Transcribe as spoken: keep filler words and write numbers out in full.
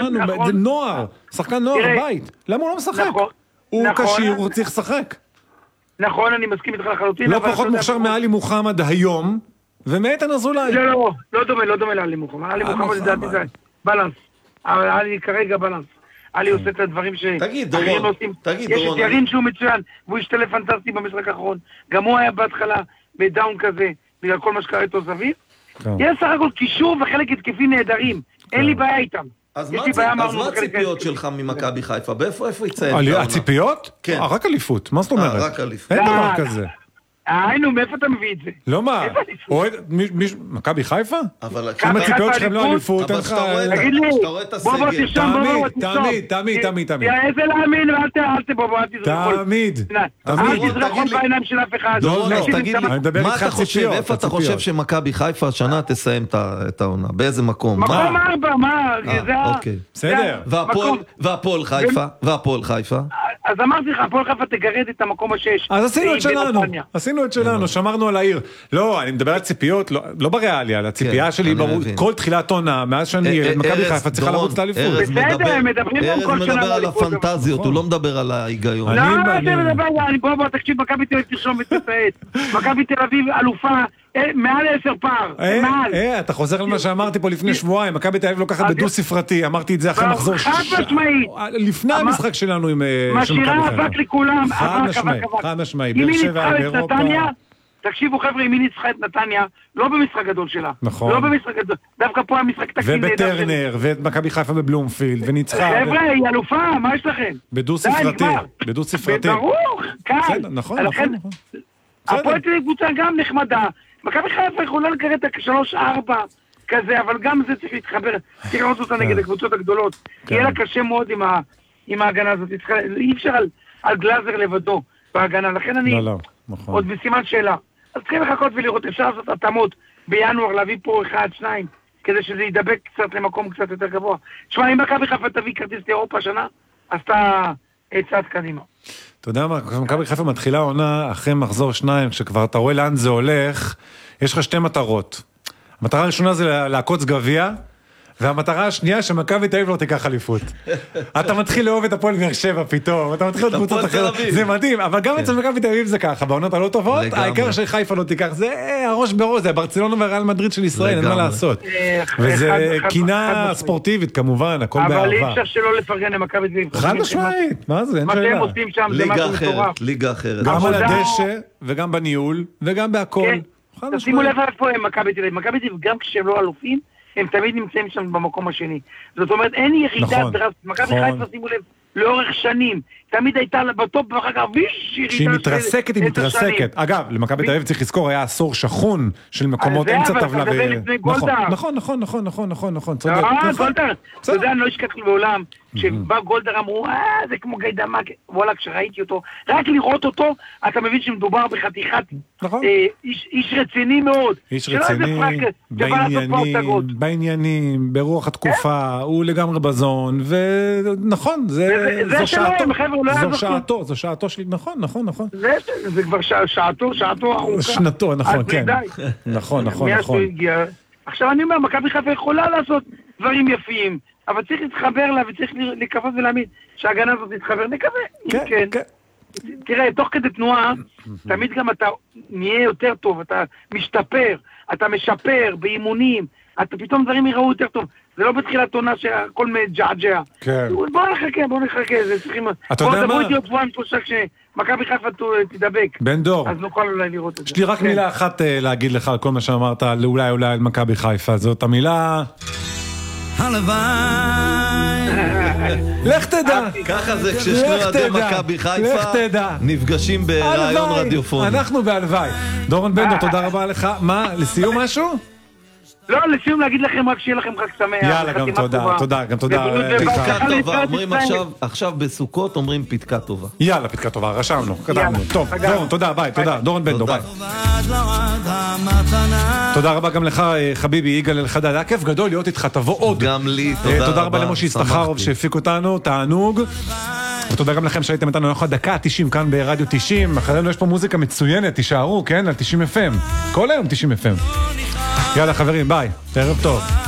שחקן, זה נוער, שחקן נוער, בית. למה הוא לא משחק? הוא קשיר, הוא צריך לשחק. נכון, אני מסכים איתך לחלוטין. לא פחות מוכשר מעלי מוחמד היום, ומאיתן אזולאי. לא, לא, לא דומה, לא דומה לעלי מוחמד. עלי מוחמד לדעתי זה בלנס. עלי כרגע בלנס. עלי עושה את הדברים ש... תגיד, דורון, תגיד, דורון. יש את ירין שהוא מצוין, והוא השתלב פנטסטי במשחק האחרון. גם הוא היה בהתחלה בדאון כזה, בגלל כל מה שקרה איתו סביב. יש סך הכל קישור וחלק התקפי נהדרים. אין לי בעיה איתם. אז מה הציפיות שלך ממכבי חיפה? באיפה יצא? הציפיות? כן. רק אליפות, מה זאת אומרת? רק אליפות. אין דבר כזה. היינו, מאיפה אתה מביא את זה? לא מה? מכבי חיפה? אם הציפיות שלכם לא אליפות, אבל תגיד לי, בוא בוא תרשום, בוא בוא תרשום. תמיד, תמיד, תמיד, תמיד. איזה להאמין, ואל תבוא, בוא, אל תזרחול. תמיד. אל תזרחול בעיניים של אף אחד. דורון, תגיד לי, מה אתה חושב, איפה אתה חושב שמכבי חיפה השנה תסיים את העונה? באיזה מקום? מקום ארבע, מה? בסדר. והפועל חיפה? והפועל חיפה? אז אמרתי לך, הפועל חיפה תגרד את המקום השש. אז עשינו את שלנו, עשינו את שלנו, שמרנו על העיר. לא, אני מדבר על ציפיות, לא בריאליה, על הציפייה שלי, כל תחילת עונה, מאז שאני מכבי חיפה צריכה לרוץ לאליפות. בסדר, מדברים גם כל שנה. ארז מדבר על הפנטזיות, הוא לא מדבר על ההיגיון. לא, זה מדבר, בוא בוא, תקשיב, מכבי תל אביב תרשום ותצטעד. מכבי תל אביב אלופה, מעל עשר פער, מעל. אה, אתה חוזר על מה שאמרתי פה לפני שבועיים, מכבי תל אביב לוקחת בדו ספרתי, אמרתי את זה אחרי מחזור חד משמעית. לפני המשחק שלנו עם משאירה אבק לכולם. חד משמעית, חד משמעית. אם היא ניצחה את נתניה, תקשיבו חבר'ה, אם היא ניצחה את נתניה, לא במשחק גדול שלה. נכון. לא במשחק גדול, דווקא פה המשחק תקין. ובטרנר, ואת מכבי חיפה בבלומפילד, וניצחה. חבר'ה, היא אלופה, מה יש לכם? בדו ספרתי, בדו ספרתי. ברור, קל. נכון, נכון. הפועל תל אביב קבוצה גם נחמדה. מכבי חיפה יכולה לקראת את שלוש ארבע כזה, אבל גם זה צריך להתחבר, צריך לראות אותה נגד הקבוצות הגדולות. יהיה לה קשה מאוד עם ההגנה הזאת. אי אפשר על גלאזר לבדו בהגנה, לכן אני עוד בסימן שאלה. אז צריכים לחכות ולראות, אפשר לעשות התאמות בינואר, להביא פה אחד, שניים, כדי שזה ידבק קצת למקום קצת יותר גבוה. תשמע, אם מכבי חיפה תביא כרטיס לאירופה השנה, אז אתה צעד קדימה. אתה יודע מה, מכבי חיפה מתחילה עונה אחרי מחזור שניים, כשכבר אתה רואה לאן זה הולך, יש לך שתי מטרות. המטרה הראשונה זה לעקוץ גביע, והמטרה השנייה שמכבי תל אביב לא תיקח אליפות. אתה מתחיל לאהוב את הפועל באר שבע פתאום, אתה מתחיל להיות קבוצות אחרות, זה מדהים, אבל גם אצל מכבי תל אביב זה ככה, בעונות הלא טובות, העיקר שחיפה לא תיקח, זה הראש בראש, זה ברצלונה והריאל מדריד של ישראל, אין מה לעשות. וזה קינה ספורטיבית כמובן, הכל באהבה. אבל אי אפשר שלא לפרגן למכבי תל אביב. חד משמעית, מה זה, אין מה שהם עושים שם זה משהו מטורף. ליגה אחרת. גם על הדשא, וגם בניהול, וגם בהכל. שימו לב איפה הם מכבי תל אביב, מכבי תל אביב גם כשהם לא אלופים, הם תמיד נמצאים שם במקום השני. זאת אומרת, אין ירידה דרסטית. מכבי חיפה, שימו לב, לאורך שנים, תמיד הייתה בטופ ואחר כך ויש ירידה. שהיא מתרסקת, היא מתרסקת. אגב, למכבי תל אביב צריך לזכור, היה עשור שכון של מקומות אמצע טבלה. נכון, נכון, נכון, נכון, נכון, נכון, נכון, צודק. אה, גולדר. אתה יודע, אני לא אשכח לי בעולם, כשבא גולדר אמרו, אה, זה כמו גיידמק, וואלה, כשראיתי אותו, רק לראות אותו, אתה מבין שמדובר בחתיכת איש רציני מאוד. איש רציני, בעניינים, ברוח התקופה, הוא לגמרי בזון, ונכון, זו שעתו, זו שעתו, זו שעתו שלי, נכון, נכון, נכון. זה כבר שעתו, שעתו ארוכה. שנתו, נכון, כן. נכון, נכון, נכון. עכשיו אני אומר, מכבי חיפה יכולה לעשות דברים יפים, אבל צריך להתחבר לה וצריך לקוות ולהאמין שההגנה הזאת תתחבר, נקווה, אם כן. תראה, תוך כדי תנועה, תמיד גם אתה נהיה יותר טוב, אתה משתפר, אתה משפר באימונים, אתה פתאום דברים יראו יותר טוב. זה לא בתחילת עונה שהכל מג'עג'ע. כן. בואו נחכה, בואו נחכה, זה צריכים... בואו דברו איתי עוד שבועיים שלושה כשמכבי חיפה תדבק. בן דור. אז נוכל אולי לראות את זה. יש לי רק מילה אחת להגיד לך על כל מה שאמרת, אולי אולי על מכבי חיפה. זאת המילה... הלוואי. לך תדע. ככה זה כששני אוהדי מכבי חיפה נפגשים ברעיון רדיופוני. אנחנו בהלוואי. דורון בן דור, תודה רבה לך. מה, לסיום משהו? לא, לסיום להגיד לכם רק שיהיה לכם חג שמח. יאללה, גם תודה, תודה, גם תודה. פתקה טובה, אומרים עכשיו, עכשיו בסוכות אומרים פתקה טובה. יאללה, פתקה טובה, רשמנו, קדמנו. טוב, דורון, תודה, ביי, תודה. דורון בן דור, ביי. תודה רבה גם לך, חביבי, יגאל אלחדד. היה כיף גדול להיות איתך, תבוא עוד. גם לי, תודה רבה. תודה רבה למושי סטחרוב שהפיק אותנו, תענוג. ותודה גם לכם שהייתם איתנו אנחנו דקה תשעים כאן ברדיו תשעים. אחרינו יש פה מוזיקה מצוינת, תישארו, כן, על תשעים אף אם. כל היום תשעים אף אם. יאללה חברים, ביי, ערב טוב.